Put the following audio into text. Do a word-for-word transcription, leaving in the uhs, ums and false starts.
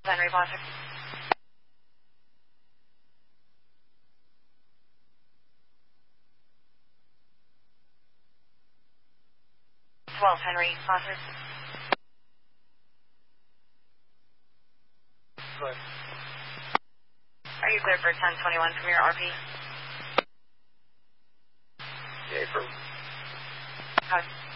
Henry Foster. twelve Henry Foster. Good. Are you clear for ten twenty-one from your R P? Yeah, for Code.